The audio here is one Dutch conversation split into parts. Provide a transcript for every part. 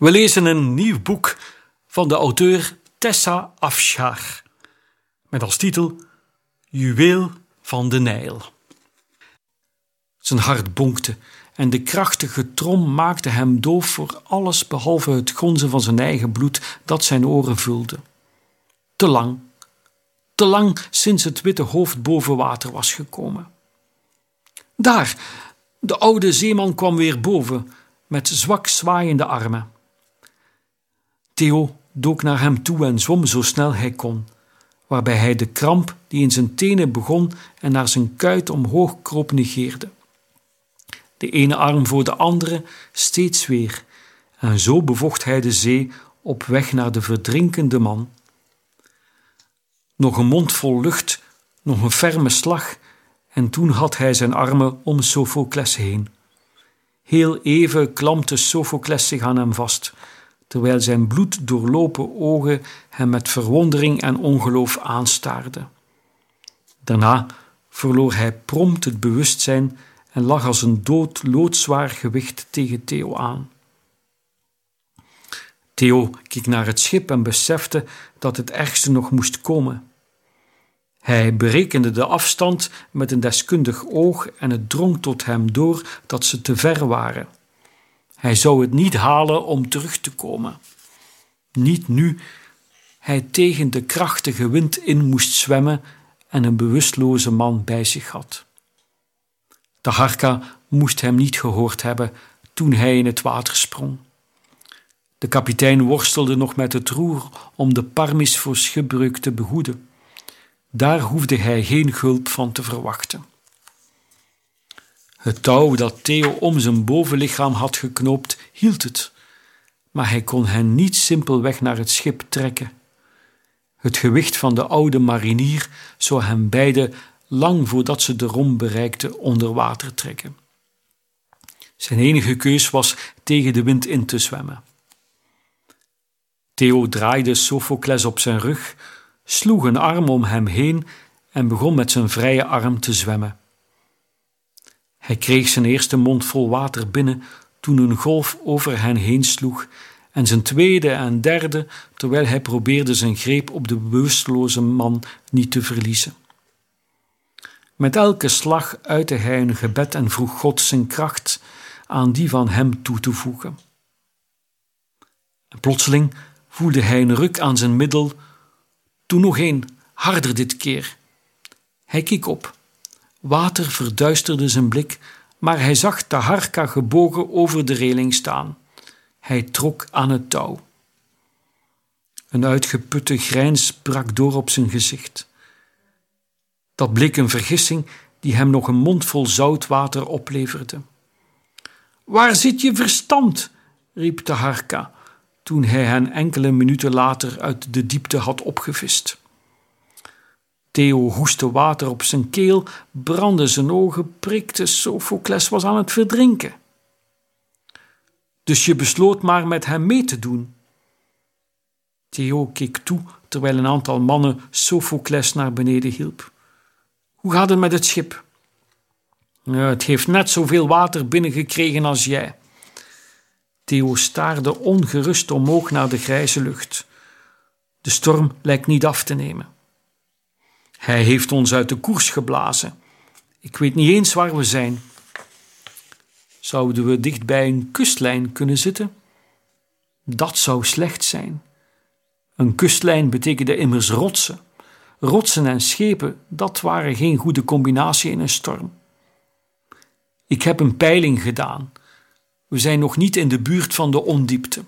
We lezen een nieuw boek van de auteur Tessa Afshar, met als titel Juweel van de Nijl. Zijn hart bonkte en de krachtige trom maakte hem doof voor alles behalve het gonzen van zijn eigen bloed dat zijn oren vulde. Te lang sinds het witte hoofd boven water was gekomen. Daar, de oude zeeman kwam weer boven, met zwak zwaaiende armen. Theo dook naar hem toe en zwom zo snel hij kon, waarbij hij de kramp die in zijn tenen begon en naar zijn kuit omhoog kroop negeerde. De ene arm voor de andere steeds weer, en zo bevocht hij de zee op weg naar de verdrinkende man. Nog een mond vol lucht, nog een ferme slag, en toen had hij zijn armen om Sophocles heen. Heel even klampte Sophocles zich aan hem vast, terwijl zijn bloeddoorlopen ogen hem met verwondering en ongeloof aanstaarden. Daarna verloor hij prompt het bewustzijn en lag als een dood loodzwaar gewicht tegen Theo aan. Theo keek naar het schip en besefte dat het ergste nog moest komen. Hij berekende de afstand met een deskundig oog en het drong tot hem door dat ze te ver waren. Hij zou het niet halen om terug te komen. Niet nu hij tegen de krachtige wind in moest zwemmen en een bewusteloze man bij zich had. Taharka moest hem niet gehoord hebben toen hij in het water sprong. De kapitein worstelde nog met het roer om de Parmis voor schipbreuk te behoeden. Daar hoefde hij geen hulp van te verwachten. Het touw dat Theo om zijn bovenlichaam had geknoopt, hield het, maar hij kon hen niet simpelweg naar het schip trekken. Het gewicht van de oude marinier zou hem beiden lang voordat ze de Rom bereikten onder water trekken. Zijn enige keus was tegen de wind in te zwemmen. Theo draaide Sophocles op zijn rug, sloeg een arm om hem heen en begon met zijn vrije arm te zwemmen. Hij kreeg zijn eerste mond vol water binnen toen een golf over hen heen sloeg en zijn tweede en derde terwijl hij probeerde zijn greep op de bewusteloze man niet te verliezen. Met elke slag uitte hij een gebed en vroeg God zijn kracht aan die van hem toe te voegen. En plotseling voelde hij een ruk aan zijn middel. Toen nog een, harder dit keer. Hij keek op. Water verduisterde zijn blik, maar hij zag Taharka gebogen over de reling staan. Hij trok aan het touw. Een uitgeputte grijns brak door op zijn gezicht. Dat bleek een vergissing die hem nog een mondvol zoutwater opleverde. Waar zit je verstand? Riep Taharka, toen hij hen enkele minuten later uit de diepte had opgevist. Theo hoestte water op zijn keel, brandde zijn ogen, prikte. Sophocles was aan het verdrinken. Dus je besloot maar met hem mee te doen. Theo keek toe terwijl een aantal mannen Sophocles naar beneden hielp. Hoe gaat het met het schip? Het heeft net zoveel water binnengekregen als jij. Theo staarde ongerust omhoog naar de grijze lucht. De storm lijkt niet af te nemen. Hij heeft ons uit de koers geblazen. Ik weet niet eens waar we zijn. Zouden we dicht bij een kustlijn kunnen zitten? Dat zou slecht zijn. Een kustlijn betekende immers rotsen. Rotsen en schepen, dat waren geen goede combinatie in een storm. Ik heb een peiling gedaan. We zijn nog niet in de buurt van de ondiepte.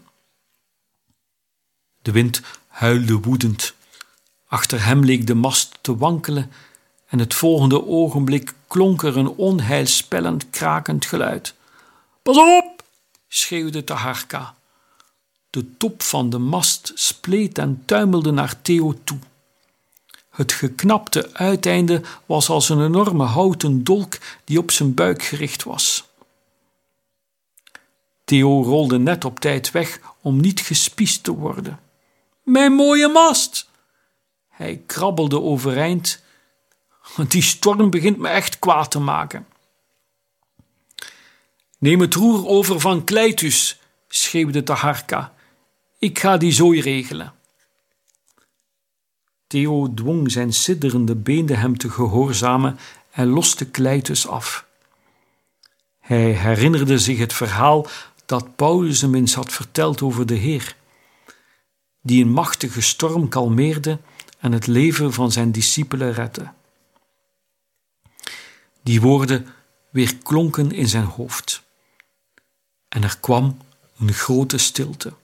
De wind huilde woedend. Achter hem leek de mast te wankelen en het volgende ogenblik klonk er een onheilspellend krakend geluid. Pas op! Schreeuwde Taharka. De top van de mast spleet en tuimelde naar Theo toe. Het geknapte uiteinde was als een enorme houten dolk die op zijn buik gericht was. Theo rolde net op tijd weg om niet gespiesd te worden. Mijn mooie mast! Hij krabbelde overeind. Die storm begint me echt kwaad te maken. Neem het roer over van Kleitus, schreeuwde Taharka. Ik ga die zooi regelen. Theo dwong zijn sidderende beenen hem te gehoorzamen en loste Kleitus af. Hij herinnerde zich het verhaal dat Paulus hem eens had verteld over de Heer, die een machtige storm kalmeerde en het leven van zijn discipelen redde. Die woorden weerklonken in zijn hoofd en er kwam een grote stilte.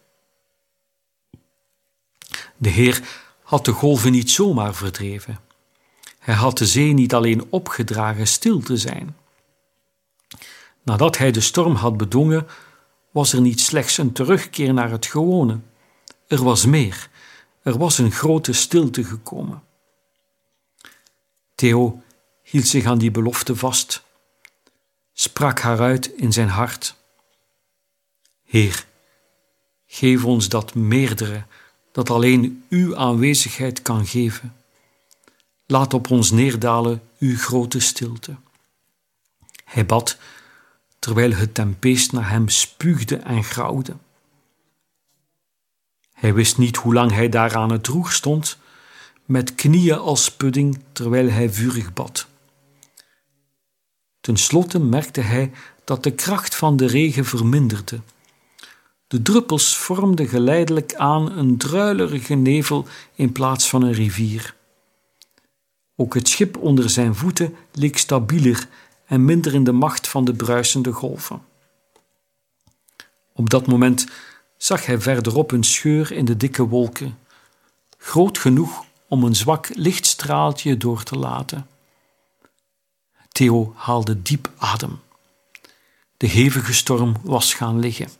De Heer had de golven niet zomaar verdreven. Hij had de zee niet alleen opgedragen stil te zijn. Nadat hij de storm had bedwongen, was er niet slechts een terugkeer naar het gewone. Er was meer. Er was een grote stilte gekomen. Theo hield zich aan die belofte vast, sprak haar uit in zijn hart. Heer, geef ons dat meerdere, dat alleen uw aanwezigheid kan geven. Laat op ons neerdalen uw grote stilte. Hij bad, terwijl het tempeest naar hem spuugde en grauwde. Hij wist niet hoe lang hij daar aan het roer stond, met knieën als pudding, terwijl hij vurig bad. Ten slotte merkte hij dat de kracht van de regen verminderde. De druppels vormden geleidelijk aan een druilerige nevel in plaats van een rivier. Ook het schip onder zijn voeten leek stabieler en minder in de macht van de bruisende golven. Op dat moment zag hij verderop een scheur in de dikke wolken, groot genoeg om een zwak lichtstraaltje door te laten. Theo haalde diep adem. De hevige storm was gaan liggen.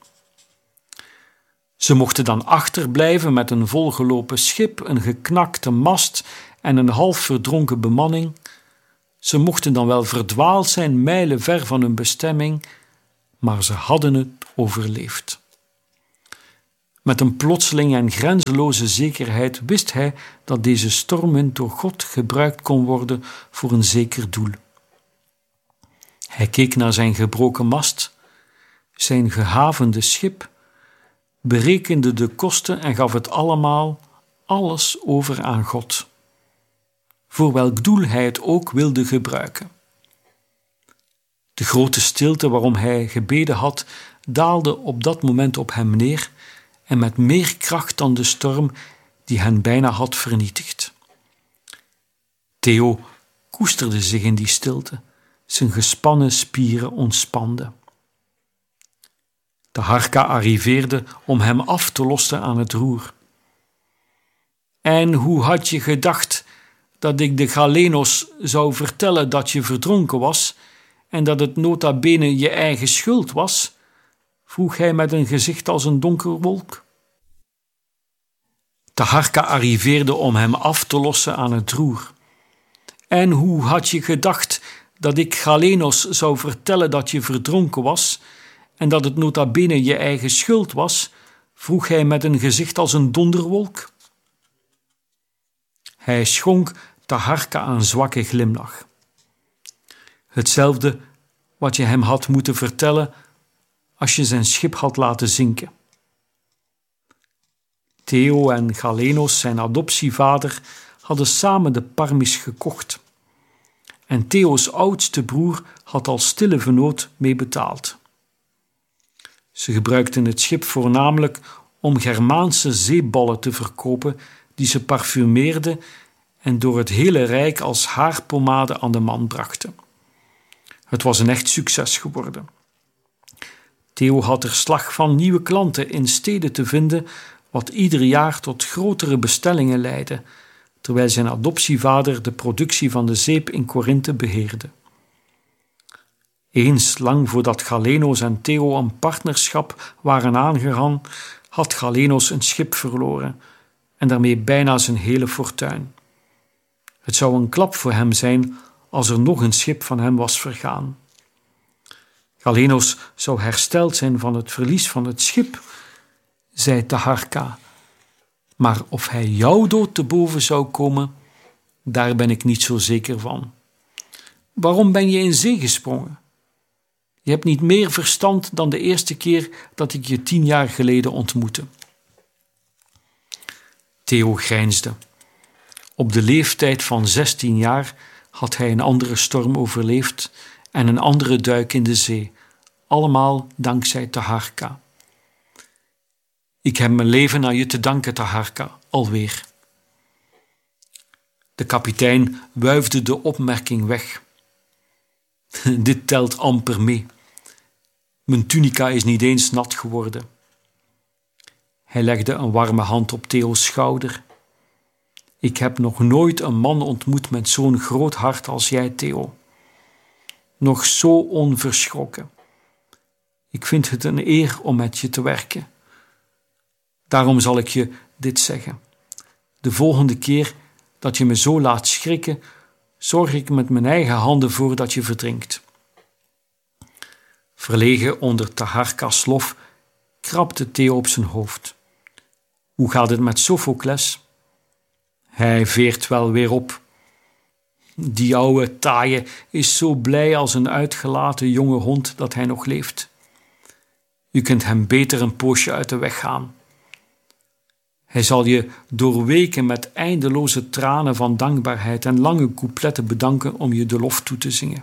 Ze mochten dan achterblijven met een volgelopen schip, een geknakte mast en een half verdronken bemanning. Ze mochten dan wel verdwaald zijn, mijlen ver van hun bestemming, maar ze hadden het overleefd. Met een plotseling en grenzeloze zekerheid wist hij dat deze stormwind door God gebruikt kon worden voor een zeker doel. Hij keek naar zijn gebroken mast, zijn gehavende schip, berekende de kosten en gaf het alles over aan God, voor welk doel hij het ook wilde gebruiken. De grote stilte waarom hij gebeden had, daalde op dat moment op hem neer en met meer kracht dan de storm die hen bijna had vernietigd. Theo koesterde zich in die stilte, zijn gespannen spieren ontspanden. Taharka arriveerde om hem af te lossen aan het roer. En hoe had je gedacht dat ik de Galenos zou vertellen dat je verdronken was en dat het nota bene je eigen schuld was? Vroeg hij met een gezicht als een donkerwolk. Taharka arriveerde om hem af te lossen aan het roer. En hoe had je gedacht dat ik Galenos zou vertellen dat je verdronken was en dat het nota bene je eigen schuld was? Vroeg hij met een gezicht als een donderwolk. Hij schonk Taharka een zwakke glimlach. Hetzelfde wat je hem had moeten vertellen als je zijn schip had laten zinken. Theo en Galenos, zijn adoptievader, hadden samen de Parmis gekocht. En Theo's oudste broer had als stille vennoot mee betaald. Ze gebruikten het schip voornamelijk om Germaanse zeeballen te verkopen die ze parfumeerden en door het hele rijk als haarpomade aan de man brachten. Het was een echt succes geworden. Theo had er slag van nieuwe klanten in steden te vinden, wat ieder jaar tot grotere bestellingen leidde, terwijl zijn adoptievader de productie van de zeep in Korinthe beheerde. Eens lang voordat Galenos en Theo een partnerschap waren aangegaan, had Galenos een schip verloren en daarmee bijna zijn hele fortuin. Het zou een klap voor hem zijn als er nog een schip van hem was vergaan. Galenos zou hersteld zijn van het verlies van het schip, zei Taharka, maar of hij jouw dood te boven zou komen, daar ben ik niet zo zeker van. Waarom ben je in zee gesprongen? Je hebt niet meer verstand dan de eerste keer dat ik je 10 jaar geleden ontmoette. Theo grijnsde. Op de leeftijd van 16 jaar had hij een andere storm overleefd en een andere duik in de zee, allemaal dankzij Taharka. Ik heb mijn leven aan je te danken, Taharka, alweer. De kapitein wuifde de opmerking weg. Dit telt amper mee. Mijn tunica is niet eens nat geworden. Hij legde een warme hand op Theo's schouder. Ik heb nog nooit een man ontmoet met zo'n groot hart als jij, Theo. Nog zo onverschrokken. Ik vind het een eer om met je te werken. Daarom zal ik je dit zeggen. De volgende keer dat je me zo laat schrikken, zorg ik met mijn eigen handen voor dat je verdrinkt. Verlegen onder Taharka's lof krabde Theo op zijn hoofd. Hoe gaat het met Sophocles? Hij veert wel weer op. Die oude taaie is zo blij als een uitgelaten jonge hond dat hij nog leeft. Je kunt hem beter een poosje uit de weg gaan. Hij zal je doorweken met eindeloze tranen van dankbaarheid en lange coupletten bedanken om je de lof toe te zingen.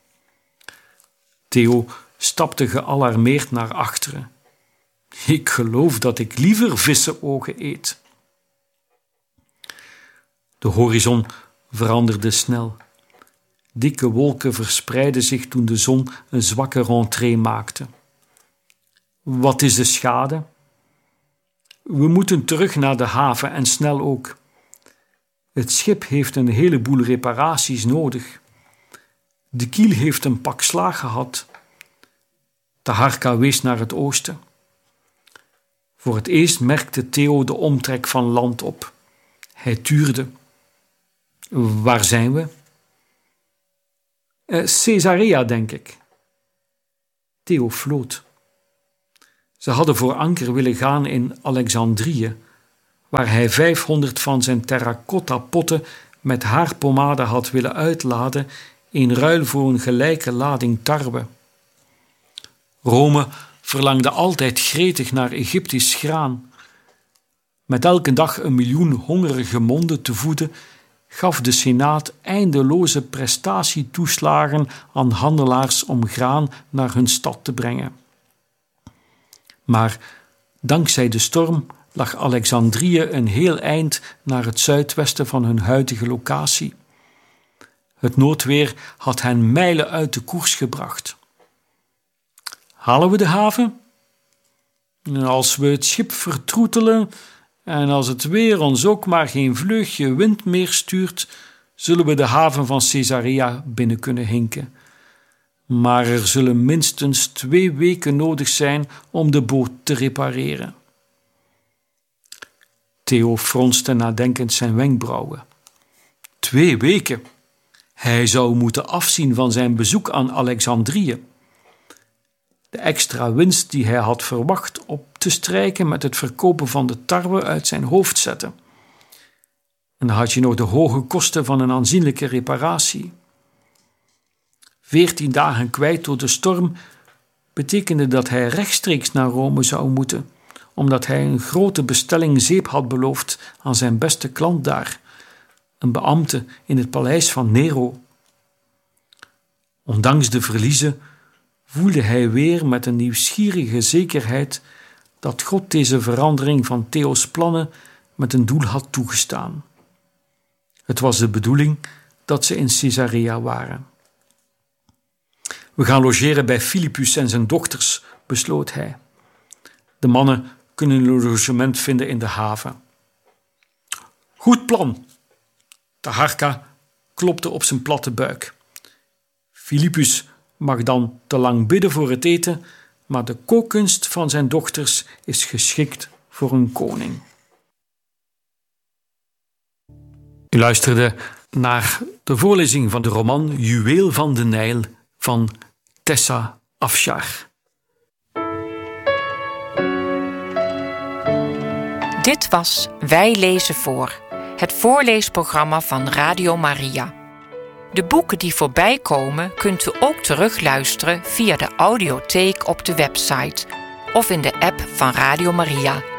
Theo stapte gealarmeerd naar achteren. Ik geloof dat ik liever vissenogen eet. De horizon veranderde snel. Dikke wolken verspreidden zich toen de zon een zwakke rentrée maakte. Wat is de schade? We moeten terug naar de haven en snel ook. Het schip heeft een heleboel reparaties nodig. De kiel heeft een pak slaag gehad. Taharka wees naar het oosten. Voor het eerst merkte Theo de omtrek van land op. Hij tuurde. Waar zijn we? Caesarea, denk ik. Theo floot. Ze hadden voor anker willen gaan in Alexandrië, waar hij 500 van zijn terracotta potten met haarpomade had willen uitladen in ruil voor een gelijke lading tarwe. Rome verlangde altijd gretig naar Egyptisch graan. Met elke dag 1 miljoen hongerige monden te voeden, gaf de Senaat eindeloze prestatietoeslagen aan handelaars om graan naar hun stad te brengen. Maar dankzij de storm lag Alexandrië een heel eind naar het zuidwesten van hun huidige locatie. Het noodweer had hen mijlen uit de koers gebracht. Halen we de haven? Als we het schip vertroetelen en als het weer ons ook maar geen vleugje wind meer stuurt, zullen we de haven van Caesarea binnen kunnen hinken. Maar er zullen minstens 2 weken nodig zijn om de boot te repareren. Theo fronste nadenkend zijn wenkbrauwen. 2 weken? Hij zou moeten afzien van zijn bezoek aan Alexandrië. De extra winst die hij had verwacht op te strijken met het verkopen van de tarwe uit zijn hoofd zetten. En dan had je nog de hoge kosten van een aanzienlijke reparatie. 14 dagen kwijt door de storm betekende dat hij rechtstreeks naar Rome zou moeten, omdat hij een grote bestelling zeep had beloofd aan zijn beste klant daar, een beambte in het paleis van Nero. Ondanks de verliezen voelde hij weer met een nieuwsgierige zekerheid dat God deze verandering van Theo's plannen met een doel had toegestaan. Het was de bedoeling dat ze in Caesarea waren. We gaan logeren bij Philippus en zijn dochters, besloot hij. De mannen kunnen een logement vinden in de haven. Goed plan. Taharka klopte op zijn platte buik. Philippus mag dan te lang bidden voor het eten, maar de kookkunst van zijn dochters is geschikt voor een koning. U luisterde naar de voorlezing van de roman Juweel van de Nijl van Tessa Afshar. Dit was Wij lezen voor, het voorleesprogramma van Radio Maria. De boeken die voorbij komen kunt u ook terugluisteren via de audiotheek op de website of in de app van Radio Maria.